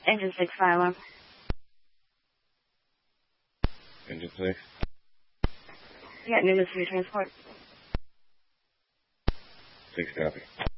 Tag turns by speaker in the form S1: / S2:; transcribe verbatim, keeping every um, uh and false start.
S1: Engine six, fire alarm.
S2: Engine six.
S1: Yeah, Newlands three transport.
S2: Six copy.